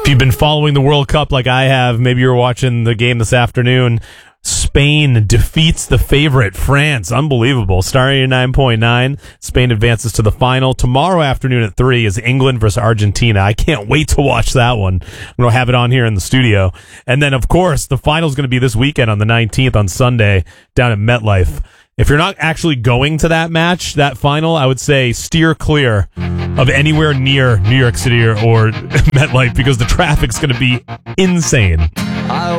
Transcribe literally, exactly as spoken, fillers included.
you've been following the World Cup like I have, maybe you're watching the game this afternoon. Spain defeats the favorite, France. Unbelievable. Starting at nine point nine, Spain advances to the final. Tomorrow afternoon at three is England versus Argentina. I can't wait to watch that one. I'm going to have it on here in the studio. And then, of course, the final is going to be this weekend on the nineteenth on Sunday down at MetLife. If you're not actually going to that match, that final, I would say steer clear of anywhere near New York City or, or MetLife because the traffic's going to be insane. I